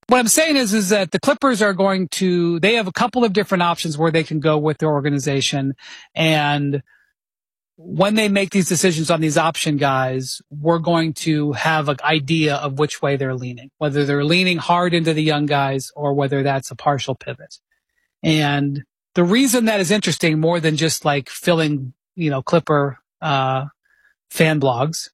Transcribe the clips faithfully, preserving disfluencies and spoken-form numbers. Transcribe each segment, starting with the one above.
What I'm saying is, is that the Clippers are going to, they have a couple of different options where they can go with their organization. And when they make these decisions on these option guys, we're going to have an idea of which way they're leaning, whether they're leaning hard into the young guys or whether that's a partial pivot. And the reason that is interesting more than just like filling, you know, Clipper, uh, fan blogs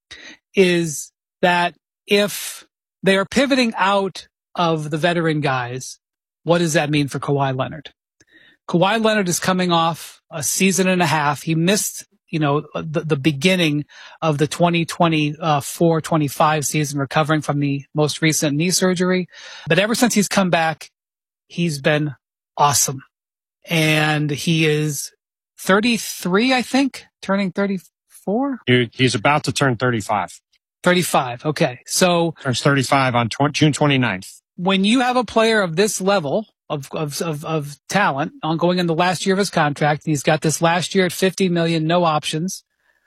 is that if they are pivoting out of the veteran guys, what does that mean for Kawhi Leonard? Kawhi Leonard is coming off a season and a half. He missed, you know, the, the beginning of the twenty twenty-four twenty-five season, recovering from the most recent knee surgery. But ever since he's come back, he's been awesome. And he is thirty-three, I think, turning thirty-four. He's about to turn thirty-five. thirty-five. Okay. So turns thirty-five on June twenty-ninth. When you have a player of this level of, of, of, of talent on going in the last year of his contract, and he's got this last year at fifty million, no options,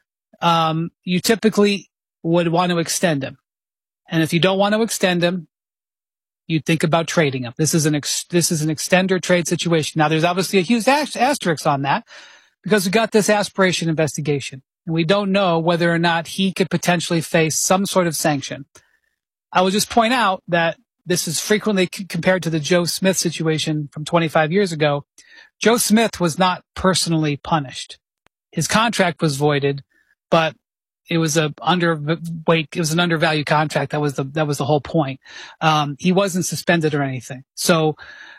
um, you typically would want to extend him. And if you don't want to extend him, you think about trading him. This is an ex, this is an extender trade situation. Now, there's obviously a huge asterisk on that because we got this aspiration investigation, and we don't know whether or not he could potentially face some sort of sanction. I will just point out that this is frequently c- compared to the Joe Smith situation from twenty-five years ago. Joe Smith was not personally punished. His contract was voided, but it was a underweight, it was an undervalued contract. That was the, that was the whole point. Um, he wasn't suspended or anything. So,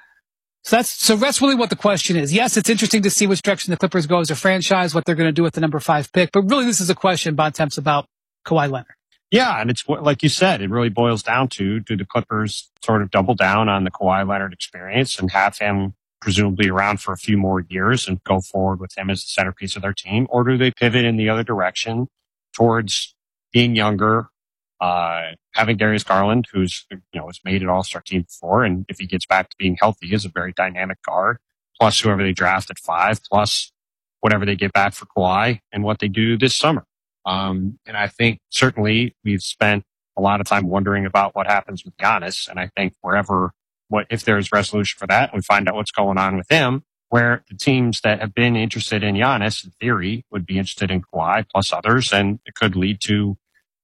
so that's, so that's really what the question is. Yes, it's interesting to see which direction the Clippers go as a franchise, what they're going to do with the number five pick, but really this is a question, Bontemps, about Kawhi Leonard. Yeah, and it's like you said, it really boils down to, do the Clippers sort of double down on the Kawhi Leonard experience and have him presumably around for a few more years and go forward with him as the centerpiece of their team? Or do they pivot in the other direction towards being younger, uh, having Darius Garland, who's, you know, has made an all-star team before, and if he gets back to being healthy, is a very dynamic guard, plus whoever they draft at five, plus whatever they get back for Kawhi and what they do this summer. Um, and I think certainly we've spent a lot of time wondering about what happens with Giannis. And I think wherever, what, if there's resolution for that, we find out what's going on with him, where the teams that have been interested in Giannis, in theory, would be interested in Kawhi plus others. And it could lead to,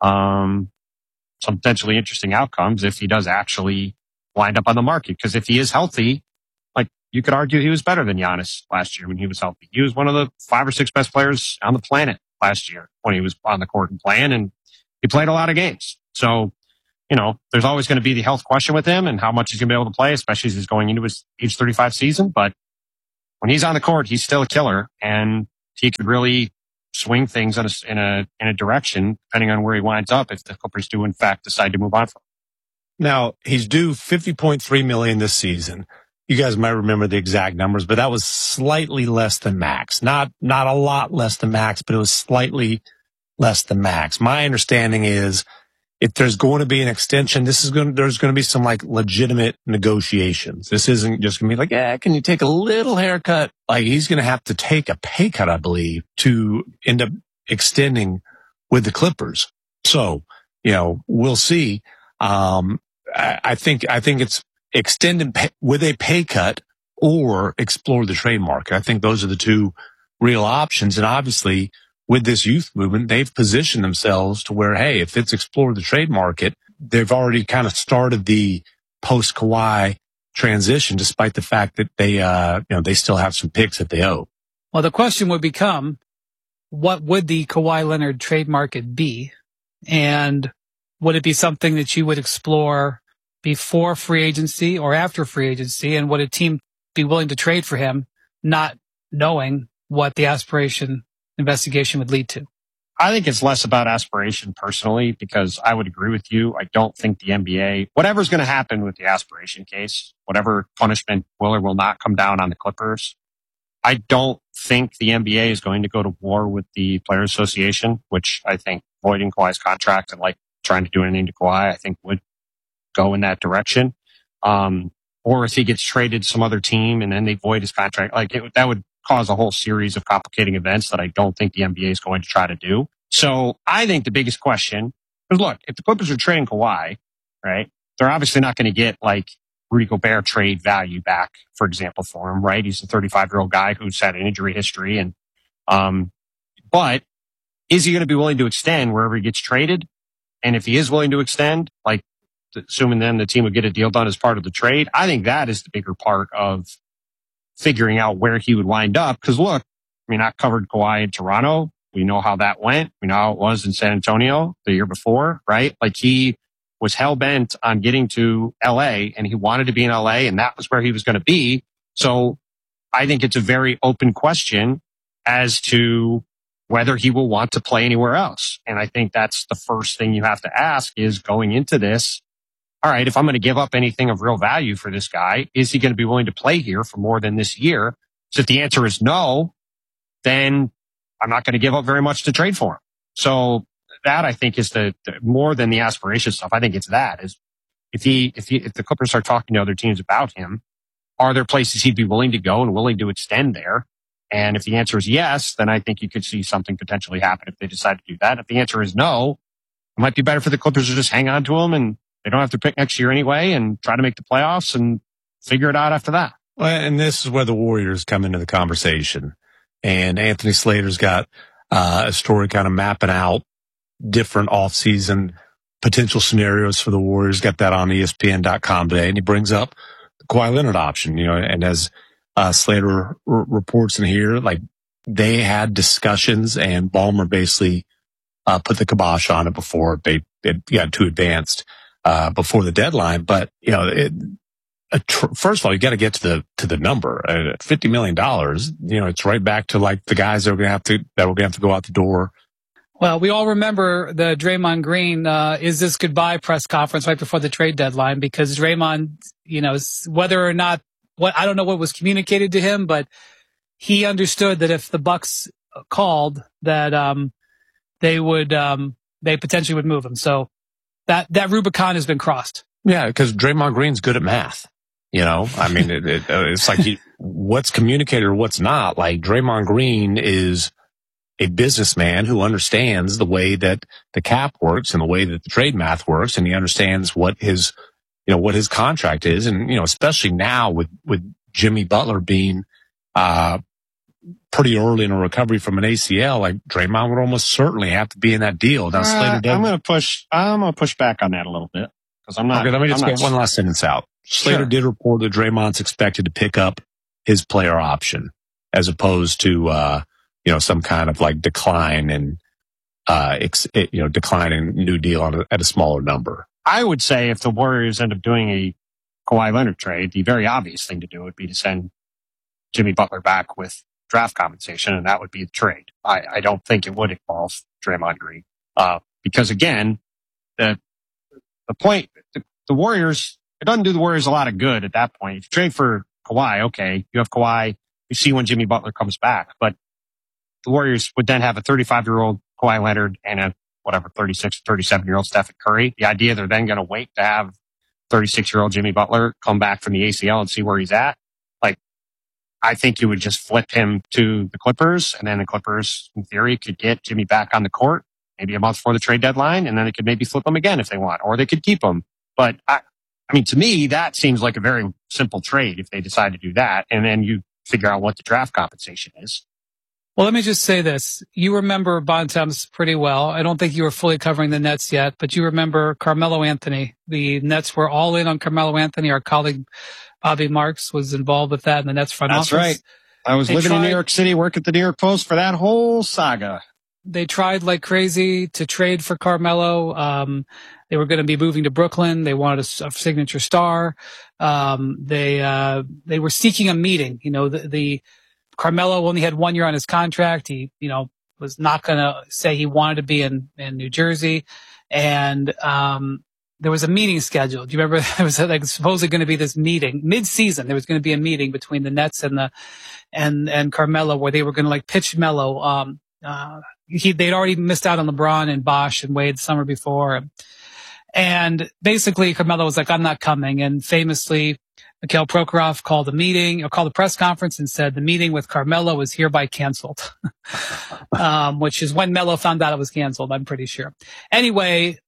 um, some potentially interesting outcomes if he does actually wind up on the market. Because if he is healthy, like you could argue he was better than Giannis last year when he was healthy. He was one of the five or six best players on the planet last year when he was on the court and playing, and he played a lot of games. So, you know, there's always going to be the health question with him and how much he's going to be able to play, especially as he's going into his age thirty-five season. But when he's on the court, he's still a killer, and he could really swing things in a, in a, in a direction depending on where he winds up if the Clippers do in fact decide to move on from him. Now, he's due fifty point three million dollars this season. You guys might remember the exact numbers, but that was slightly less than max. Not, not a lot less than max, but it was slightly less than max. My understanding is if there's going to be an extension, this is going to, there's going to be some like legitimate negotiations. This isn't just going to be like, yeah, can you take a little haircut? Like he's going to have to take a pay cut, I believe, to end up extending with the Clippers. So, you know, we'll see. Um, I, I think, I think it's, extend and pay, with a pay cut or explore the trade market. I think those are the two real options. And obviously with this youth movement, they've positioned themselves to where, hey, if it's explore the trade market, they've already kind of started the post Kawhi transition, despite the fact that they, uh, you know, they still have some picks that they owe. Well, the question would become, what would the Kawhi Leonard trade market be? And would it be something that you would explore before free agency or after free agency? And would a team be willing to trade for him, not knowing what the aspiration investigation would lead to? I think it's less about aspiration personally, because I would agree with you. I don't think the N B A, whatever's going to happen with the aspiration case, whatever punishment will or will not come down on the Clippers, I don't think the N B A is going to go to war with the Players Association, which I think voiding Kawhi's contract and like trying to do anything to Kawhi, I think would go in that direction. Um, or if he gets traded to some other team and then they void his contract, like it, that would cause a whole series of complicating events that I don't think the N B A is going to try to do. So I think the biggest question is, look, if the Clippers are trading Kawhi, right, they're obviously not going to get like Rudy Gobert trade value back, for example, for him, right? He's a thirty-five year old guy who's had an injury history. And, um, but is he going to be willing to extend wherever he gets traded? And if he is willing to extend, like assuming then the team would get a deal done as part of the trade, I think that is the bigger part of figuring out where he would wind up. Cause look, I mean, I covered Kawhi in Toronto. We know how that went. We know how it was in San Antonio the year before, right? Like he was hell bent on getting to L A and he wanted to be in L A and that was where he was going to be. So I think it's a very open question as to whether he will want to play anywhere else. And I think that's the first thing you have to ask is going into this. All right, if I'm going to give up anything of real value for this guy, is he going to be willing to play here for more than this year? So if the answer is no, then I'm not going to give up very much to trade for him. So that I think is the, the more than the aspiration stuff. I think it's that is if he, if he, if the Clippers start talking to other teams about him, are there places he'd be willing to go and willing to extend there? And if the answer is yes, then I think you could see something potentially happen if they decide to do that. If the answer is no, it might be better for the Clippers to just hang on to him and they don't have to pick next year anyway and try to make the playoffs and figure it out after that. Well, and this is where the Warriors come into the conversation. And Anthony Slater's got uh, a story kind of mapping out different off-season potential scenarios for the Warriors. Got that on E S P N dot com today. And he brings up the Kawhi Leonard option, you know, and as uh, Slater r- reports in here, like they had discussions and Ballmer basically uh, put the kibosh on it before they it got too advanced. Uh, before the deadline, but you know, it, a tr- first of all, you got to get to the to the number. Uh, Fifty million dollars. You know, it's right back to like the guys that are going to have to that we're going to have to go out the door. Well, we all remember the Draymond Green uh, "Is This Goodbye" press conference right before the trade deadline because Draymond, you know, whether or not what I don't know what was communicated to him, but he understood that if the Bucks called, that um, they would um, they potentially would move him. So. That that Rubicon has been crossed. Yeah, because Draymond Green's good at math. You know, I mean, it, it, it's like he, what's communicated or what's not. Like Draymond Green is a businessman who understands the way that the cap works and the way that the trade math works, and he understands what his, you know, what his contract is, and you know, especially now with with Jimmy Butler being uh pretty early in a recovery from an A C L, like Draymond would almost certainly have to be in that deal. Now, uh, Slater I'm going to push. I'm going to push back on that a little bit because I'm not. Okay, let me just I'm get not, one last sentence out. Slater sure. did report that Draymond's expected to pick up his player option as opposed to, uh, you know, some kind of like decline and, uh, ex, you know, decline in new deal on a, at a smaller number. I would say if the Warriors end up doing a Kawhi Leonard trade, the very obvious thing to do would be to send Jimmy Butler back with draft compensation, and that would be the trade. I, I don't think it would involve Draymond Green. Uh, because again, the, the point, the, the Warriors, it doesn't do the Warriors a lot of good at that point. If you trade for Kawhi, okay, you have Kawhi, you see when Jimmy Butler comes back, but the Warriors would then have a thirty-five year old Kawhi Leonard and a whatever, thirty-six, thirty-seven year old Stephen Curry. The idea they're then going to wait to have thirty-six year old Jimmy Butler come back from the A C L and see where he's at. I think you would just flip him to the Clippers, and then the Clippers, in theory, could get Jimmy back on the court maybe a month before the trade deadline, and then they could maybe flip him again if they want, or they could keep him. But I, I mean, to me, that seems like a very simple trade if they decide to do that, and then you figure out what the draft compensation is. Well, let me just say this. You remember Bontemps pretty well. I don't think you were fully covering the Nets yet, but you remember Carmelo Anthony. The Nets were all in on Carmelo Anthony. Our colleague Bobby Marks was involved with that in the Nets front That's office. That's right. I was they living tried, in New York City, work at the New York Post for that whole saga. They tried like crazy to trade for Carmelo. Um, they were going to be moving to Brooklyn. They wanted a, a signature star. Um, they, uh, they were seeking a meeting. You know, the, the Carmelo only had one year on his contract. He, you know, was not going to say he wanted to be in, in New Jersey. And, um, there was a meeting scheduled. Do you remember there was like supposedly going to be this meeting mid-season? There was going to be a meeting between the Nets and the, and, and Carmelo where they were going to like pitch Melo. Um, uh, he, they'd already missed out on LeBron and Bosh and Wade the summer before. And basically Carmelo was like, I'm not coming. And famously, Mikhail Prokhorov called a meeting or called a press conference and said the meeting with Carmelo is hereby canceled. um, which is when Melo found out it was canceled, I'm pretty sure. Anyway,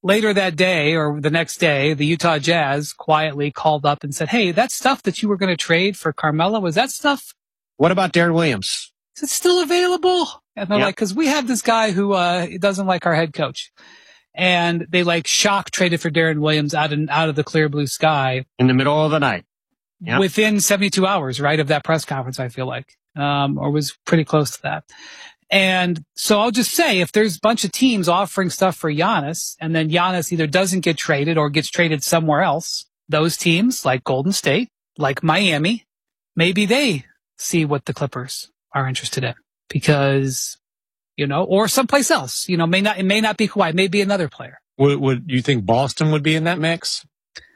later that day or the next day, the Utah Jazz quietly called up and said, hey, that stuff that you were going to trade for Carmelo, was that stuff? What about Darren Williams? Is it still available? And they're Yep. like, because we have this guy who uh, doesn't like our head coach. And they like shock traded for Darren Williams out, in, out of the clear blue sky. In the middle of the night. Yep. Within seventy-two hours, right, of that press conference, I feel like, um, or was pretty close to that. And so I'll just say, if there's a bunch of teams offering stuff for Giannis, and then Giannis either doesn't get traded or gets traded somewhere else, those teams like Golden State, like Miami, maybe they see what the Clippers are interested in because, you know, or someplace else, you know, may not, it may not be Kawhi, it may be another player. Would, would you think Boston would be in that mix?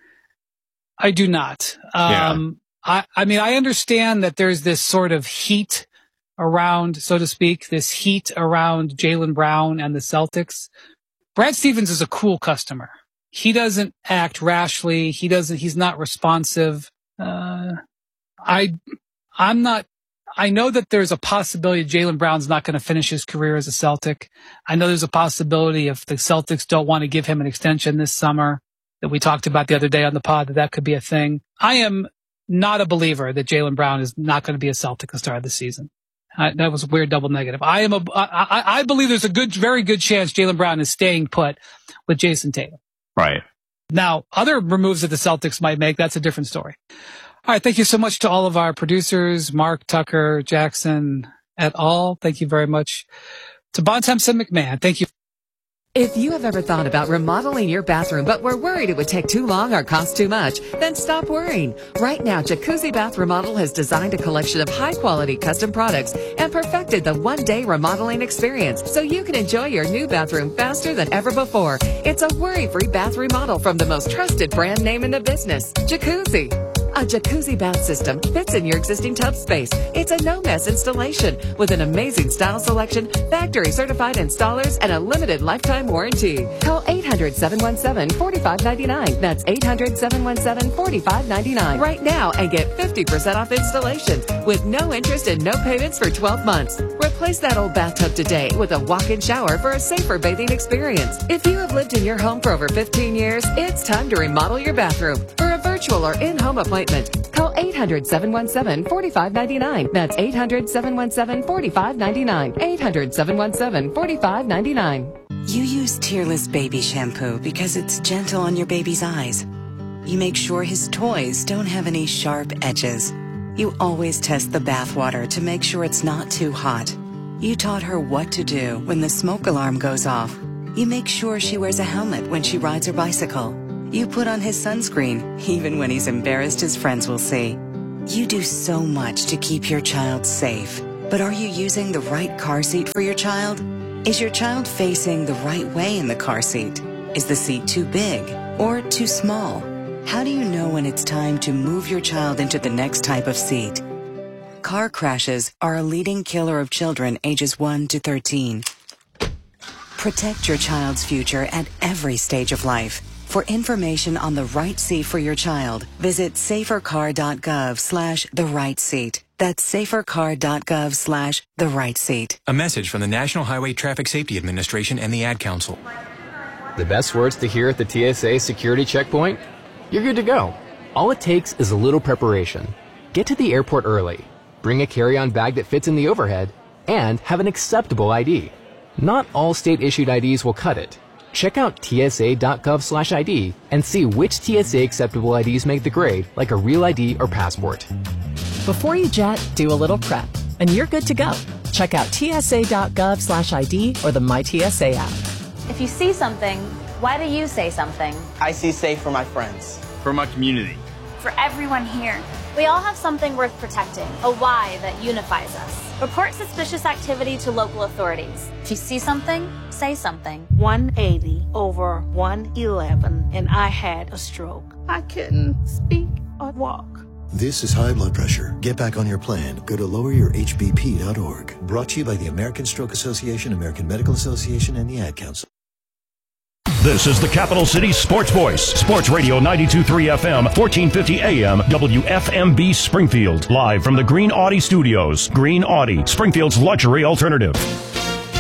I do not. Um, yeah. I, I mean, I understand that there's this sort of heat around, so to speak, this heat around Jaylen Brown and the Celtics. Brad Stevens is a cool customer. He doesn't act rashly. He doesn't, he's not responsive. Uh, I, I'm not, I know that there's a possibility Jaylen Brown's not going to finish his career as a Celtic. I know there's a possibility if the Celtics don't want to give him an extension this summer that we talked about the other day on the pod, that that could be a thing. I am not a believer that Jaylen Brown is not going to be a Celtic at the start of the season. I, that was a weird double negative. I am a, I, I believe there's a good, very good chance Jaylen Brown is staying put with Jason Tatum. Right. Now, other moves that the Celtics might make, that's a different story. All right. Thank you so much to all of our producers, Mark, Tucker, Jackson, et al. Thank you very much to Bontemps and McMahon. Thank you. If you have ever thought about remodeling your bathroom but were worried it would take too long or cost too much, then stop worrying. Right now, Jacuzzi Bath Remodel has designed a collection of high-quality custom products and perfected the one-day remodeling experience so you can enjoy your new bathroom faster than ever before. It's a worry-free bath remodel from the most trusted brand name in the business, Jacuzzi. A jacuzzi bath system fits in your existing tub space. It's a no-mess installation with an amazing style selection, factory-certified installers, and a limited lifetime warranty. Call eight hundred, seven one seven, four five nine nine. That's eight hundred, seven one seven, four five nine nine right now and get fifty percent off installation with no interest and no payments for twelve months. Replace that old bathtub today with a walk-in shower for a safer bathing experience. If you have lived in your home for over fifteen years, it's time to remodel your bathroom. For a virtual or in-home appointment, call eight hundred, seven one seven, four five nine nine. That's eight hundred, seven one seven, four five nine nine. eight hundred, seven one seven, four five nine nine. You use Tearless Baby Shampoo because it's gentle on your baby's eyes. You make sure his toys don't have any sharp edges. You always test the bathwater to make sure it's not too hot. You taught her what to do when the smoke alarm goes off. You make sure she wears a helmet when she rides her bicycle. You put on his sunscreen, even when he's embarrassed his friends will see. You do so much to keep your child safe. But are you using the right car seat for your child? Is your child facing the right way in the car seat? Is the seat too big or too small? How do you know when it's time to move your child into the next type of seat? Car crashes are a leading killer of children ages one to thirteen. Protect your child's future at every stage of life. For information on the right seat for your child, visit safercar.gov slash the right seat. That's safercar.gov slash the right seat. A message from the National Highway Traffic Safety Administration and the Ad Council. The best words to hear at the T S A security checkpoint? You're good to go. All it takes is a little preparation. Get to the airport early, bring a carry-on bag that fits in the overhead, and have an acceptable I D. Not all state-issued I Ds will cut it. Check out T S A dot gov slash I D and see which T S A acceptable I Ds make the grade, like a real I D or passport. Before you jet, do a little prep, and you're good to go. Check out T S A dot gov slash I D or the My T S A app. If you see something, why do you say something? I see safe for my friends. For my community. For everyone here. We all have something worth protecting, a why that unifies us. Report suspicious activity to local authorities. If you see something, say something. one eighty over one eleven, and I had a stroke. I couldn't speak or walk. This is high blood pressure. Get back on your plan. Go to lower your H B P dot org. Brought to you by the American Stroke Association, American Medical Association, and the Ad Council. This is the Capital City Sports Voice. Sports Radio ninety-two point three F M, fourteen fifty A M, W F M B Springfield. Live from the Green Audi Studios. Green Audi, Springfield's luxury alternative.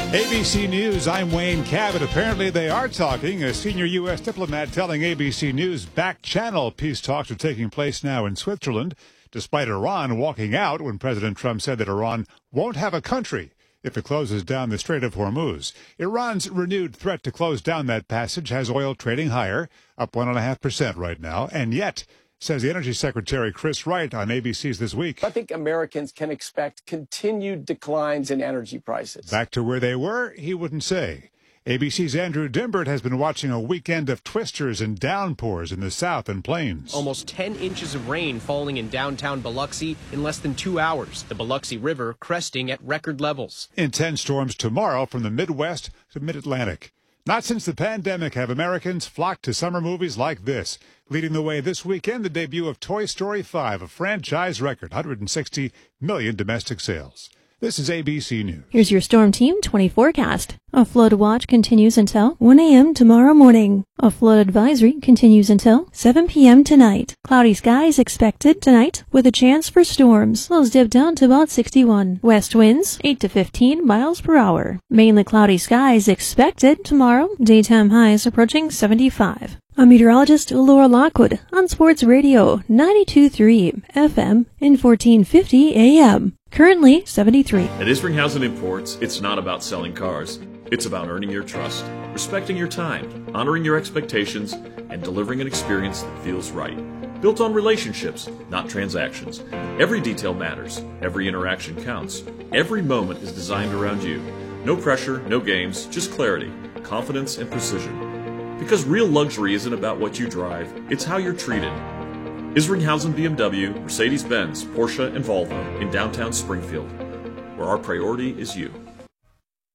A B C News, I'm Wayne Cabot. Apparently they are talking. A senior U S diplomat telling A B C News back-channel peace talks are taking place now in Switzerland, despite Iran walking out when President Trump said that Iran won't have a country if it closes down the Strait of Hormuz. Iran's renewed threat to close down that passage has oil trading higher, up one point five percent right now, and yet, says the Energy Secretary Chris Wright on A B C's This Week, I think Americans can expect continued declines in energy prices. Back to where they were, he wouldn't say. A B C's Andrew Dimbert has been watching a weekend of twisters and downpours in the south and plains. Almost ten inches of rain falling in downtown Biloxi in less than two hours. The Biloxi River cresting at record levels. Intense storms tomorrow from the Midwest to Mid-Atlantic. Not since the pandemic have Americans flocked to summer movies like this. Leading the way this weekend, the debut of Toy Story five, a franchise record, one hundred sixty million domestic sales. This is A B C News. Here's your Storm Team twenty forecast. A flood watch continues until one a.m. tomorrow morning. A flood advisory continues until seven p.m. tonight. Cloudy skies expected tonight with a chance for storms. Lows dip down to about sixty-one. West winds eight to fifteen miles per hour. Mainly cloudy skies expected tomorrow. Daytime highs approaching seventy-five. I'm meteorologist Laura Lockwood on Sports Radio ninety-two point three F M and fourteen fifty A M. Currently seventy-three. At Isringhausen Imports, it's not about selling cars. It's about earning your trust, respecting your time, honoring your expectations, and delivering an experience that feels right. Built on relationships, not transactions. Every detail matters. Every interaction counts. Every moment is designed around you. No pressure, no games, just clarity, confidence, and precision. Because real luxury isn't about what you drive, it's how you're treated. Isringhausen B M W, Mercedes-Benz, Porsche, and Volvo in downtown Springfield, where our priority is you.